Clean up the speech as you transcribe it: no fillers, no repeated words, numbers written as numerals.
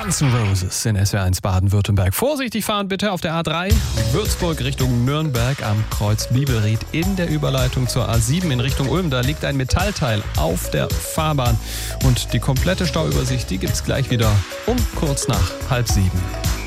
Guns N' Roses in SWR1 Baden-Württemberg. Vorsichtig fahren bitte auf der A3 Würzburg Richtung Nürnberg am Kreuz Bibelried in der Überleitung zur A7 in Richtung Ulm. Da liegt ein Metallteil auf der Fahrbahn und die komplette Stauübersicht, die gibt's gleich wieder um kurz nach 6:30.